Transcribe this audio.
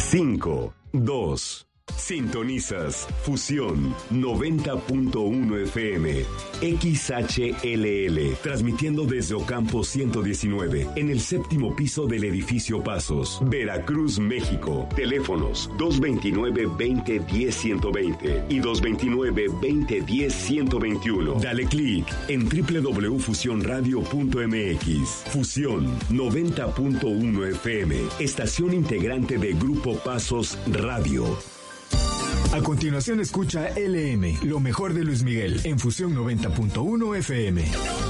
5, 2. Sintonizas Fusión 90.1 FM, XHLL, transmitiendo desde Ocampo 119, en el 7º piso del edificio Pasos, Veracruz, México. Teléfonos 229-2010-120 y 229-2010-121. Dale clic en www.fusionradio.mx. Fusión 90.1 FM, estación integrante de Grupo Pasos Radio. A continuación escucha LM, lo mejor de Luis Miguel, en Fusión 90.1 FM.